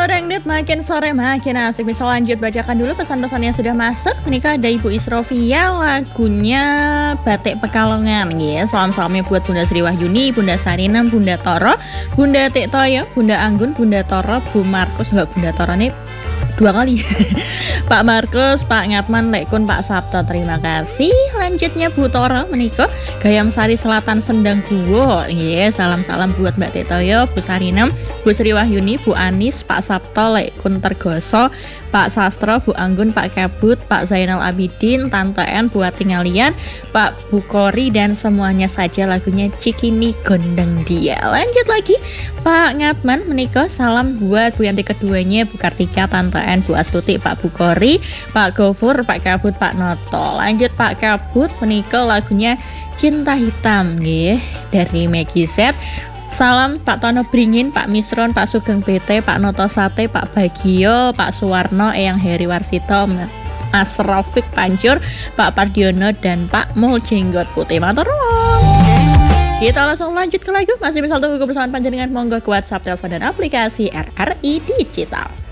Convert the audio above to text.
Dangdut makin sore makin asik. Bisa lanjut bacakan dulu pesan-pesan yang sudah masuk. Menikah ada Ibu Isrofia, lagunya Batik Pekalongan ya. Salam-salamnya buat Bunda Sri Wahyuni, Bunda Sarinem, Bunda Toro, Bunda Tik Toyo, Bunda Anggun, Bunda Toro, Bu Markus. Mbak Bunda Toro nih dua kali. Pak Markus, Pak Ngatman, Lekun, Pak Sabto, terima kasih. Lanjutnya Bu Toro menikah Gayam Sari Selatan Sendang Guwo. Salam-salam buat Mbak Tetoyo, Bu Sarinem, Bu Sri Wahyuni, Bu Anis, Pak Sabto, Lekun Tergoso, Pak Sastro, Bu Anggun, Pak Kabut, Pak Zainal Abidin, Tante N buat tingalian, Pak Bukori, dan semuanya saja lagunya Cikini Gondang Dia. Lanjut lagi, Pak Ngatman menikah salam buat Bu Yanti keduanya, Bu Kartika, Tante N, Bu Astuti, Pak Bukori, Pak Gofur, Pak Kabut, Pak Noto. Lanjut Pak Kabut menikah lagunya Cinta Hitam dari Maggie Z. Salam Pak Tono Bringin, Pak Misron, Pak Sugeng BT, Pak Noto Sate, Pak Bagio, Pak Suwarno, Eyang Heri Warsito, Mas Rafiq Pancur, Pak Pardiono, dan Pak Mul Jenggot Putih. Matur nuwun. Kita langsung lanjut ke lagu. Masih bisa tunggu kebersamaan panjenengan, monggo ke WhatsApp, telepon, dan aplikasi RRI Digital.